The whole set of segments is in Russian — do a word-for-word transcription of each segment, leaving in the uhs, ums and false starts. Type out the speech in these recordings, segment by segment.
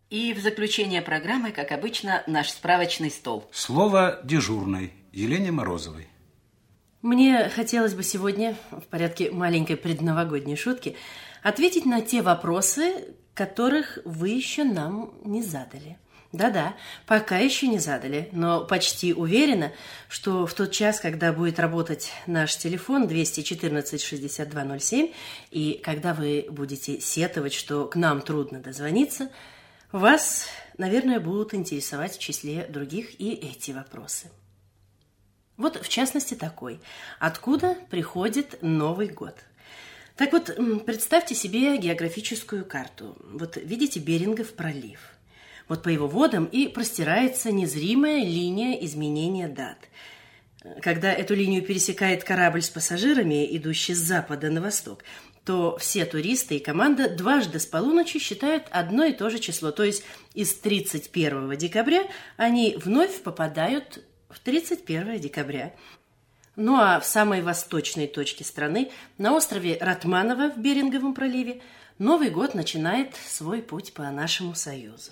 И в заключение программы, как обычно, наш справочный стол. Слово дежурной Елене Морозовой. Мне хотелось бы сегодня, в порядке маленькой предновогодней шутки, ответить на те вопросы, которых вы еще нам не задали. Да-да, пока еще не задали, но почти уверена, что в тот час, когда будет работать наш телефон двести четырнадцать шестьдесят два ноль семь, и когда вы будете сетовать, что к нам трудно дозвониться, вас, наверное, будут интересовать в числе других и эти вопросы. Вот, в частности, такой. Откуда приходит Новый год? Так вот, представьте себе географическую карту. Вот видите Берингов пролив. Вот по его водам и простирается незримая линия изменения дат. Когда эту линию пересекает корабль с пассажирами, идущий с запада на восток, то все туристы и команда дважды с полуночи считают одно и то же число. То есть из тридцать первого декабря они вновь попадают в тридцать первое декабря. Ну а в самой восточной точке страны, на острове Ратманово в Беринговом проливе, Новый год начинает свой путь по нашему Союзу.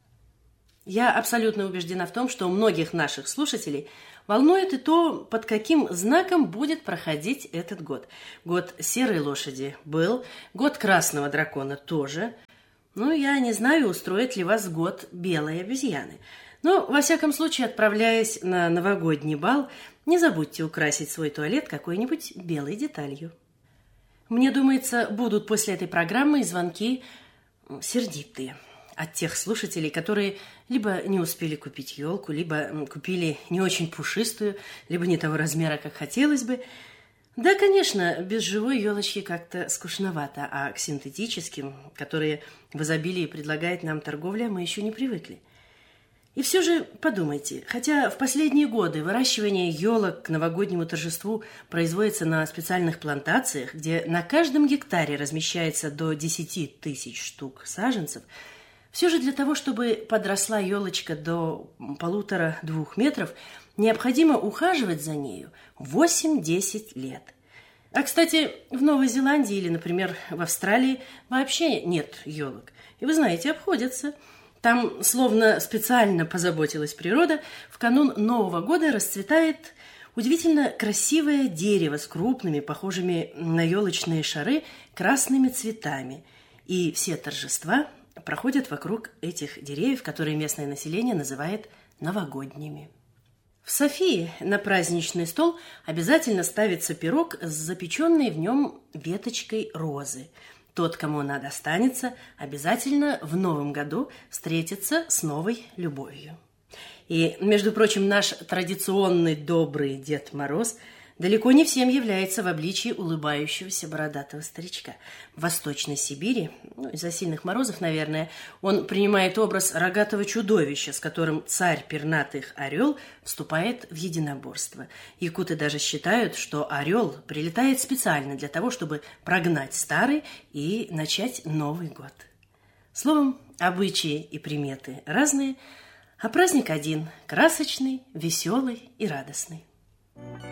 Я абсолютно убеждена в том, что у многих наших слушателей волнует и то, под каким знаком будет проходить этот год. Год серой лошади был, год красного дракона тоже. Ну, я не знаю, устроит ли вас год белой обезьяны. Но, во всяком случае, отправляясь на новогодний бал, не забудьте украсить свой туалет какой-нибудь белой деталью. Мне думается, будут после этой программы звонки сердитые от тех слушателей, которые либо не успели купить елку, либо купили не очень пушистую, либо не того размера, как хотелось бы. Да, конечно, без живой елочки как-то скучновато, а к синтетическим, которые в изобилии предлагает нам торговля, мы еще не привыкли. И все же подумайте, хотя в последние годы выращивание елок к новогоднему торжеству производится на специальных плантациях, где на каждом гектаре размещается до десяти тысяч штук саженцев, все же для того, чтобы подросла елочка до полутора-двух метров, необходимо ухаживать за нею восемь-десять лет. А, кстати, в Новой Зеландии или, например, в Австралии вообще нет елок. И вы знаете, обходятся. Там, словно специально позаботилась природа, в канун Нового года расцветает удивительно красивое дерево с крупными, похожими на елочные шары, красными цветами. И все торжества проходят вокруг этих деревьев, которые местное население называет новогодними. В Софии на праздничный стол обязательно ставится пирог с запеченной в нем веточкой розы. Тот, кому она достанется, обязательно в новом году встретится с новой любовью. И, между прочим, наш традиционный добрый Дед Мороз далеко не всем является в обличии улыбающегося бородатого старичка. В Восточной Сибири, ну, из-за сильных морозов, наверное, он принимает образ рогатого чудовища, с которым царь пернатых орел вступает в единоборство. Якуты даже считают, что орел прилетает специально для того, чтобы прогнать старый и начать Новый год. Словом, обычаи и приметы разные, а праздник один – красочный, веселый и радостный.